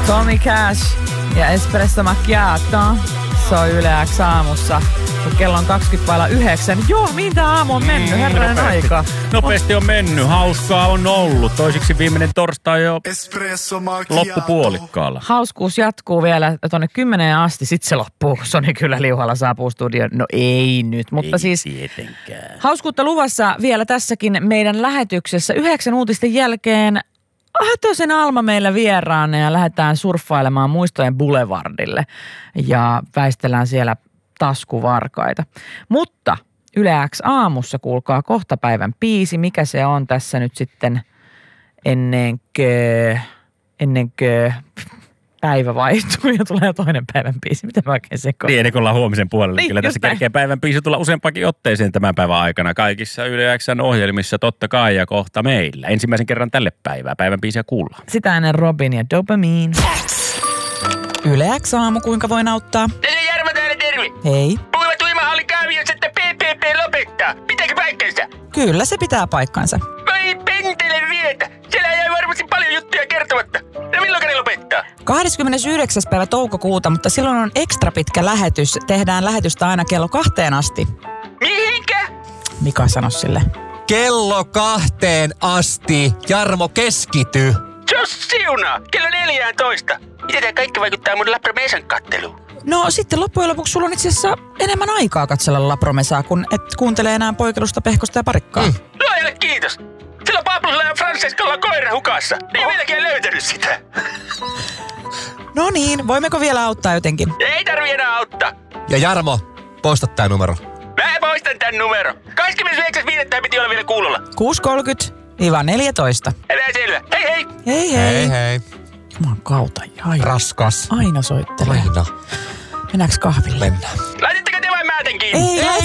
Tommy Cash ja Espresso Macchiato. Se on Yle X aamussa. Kun kello on 9:20. Joo, mihin tää aamu on mennyt? Herranen aika. Nopeasti on mennyt. Hauskaa on ollut. Toiseksi viimeinen torstai jo loppupuolikkaalla. Hauskuus jatkuu vielä tonne 10 asti. Sitten se loppuu. Soni kyllä liuhalla saapuu studioon. No ei nyt, mutta ei siis tietenkään. Hauskuutta luvassa vielä tässäkin meidän lähetyksessä. 9 uutisten jälkeen Hötösen Alma meillä vieraana ja lähdetään surffailemaan Muistojen Boulevardille ja väistellään siellä taskuvarkaita. Mutta Yle X aamussa kuulkaa kohta päivän biisi. Mikä se on tässä nyt sitten ennen kuin päivä vaihtuu ja tulee toinen päivän biisi. Miten mä oikein sekoin? Niin, ennen kuin ollaan huomisen puolella. Niin, Kyllä tässä kerkee päivän biisi tulla useampakin otteeseen tämän päivän aikana. Kaikissa Yle X:n ohjelmissa totta kai ja kohta meillä. Ensimmäisen kerran tälle päivää. Päivän biisiä kuullaan. Sitä ennen Robin ja Dopamine. Yle X aamu, kuinka voin auttaa? Tässä on Jarmo täällä, terve. Hei. Puhuvat uimahallin kaaviossa, että PPP lopettaa. Pitääkö paikkansa? Kyllä se pitää paikkansa. Vai pentele vietä. Siellä jäi varmasti paljon juttuja kertomatta. No milloin ne lopettaa? 29. päivä toukokuuta, mutta silloin on ekstra pitkä lähetys. Tehdään lähetystä aina kello 2 asti. Mihinkä? Mika sano sille. Kello 2 asti. Jarmo, keskity. Jos siunaa, kello 14. Miten tää kaikki vaikuttaa mun Lapromesan katteluun? No sitten loppujen lopuksi sulla on itse asiassa enemmän aikaa katsella Lapromesaa, kun et kuuntele enää Poikelusta, Pehkosta ja Parikkaa. Luojalle kiitos. Sillä Pablolla ja Francescolla on koira hukassa. Ei vieläkään löytänyt sitä. No niin, voimmeko vielä auttaa jotenkin? Ei tarvi enää auttaa. Ja Jarmo, poista tää numero. Mä poistan tän numero. 29.5. piti olla vielä kuulolla. 6.30–14. Älä selvä. Hei hei. Hei hei. Hei hei. Jumalan kautta. Raskas. Aina soittelee. Aina. Mennäänkö kahville? Mennään. Laitatteko te vai mä tän kiinni? Ei,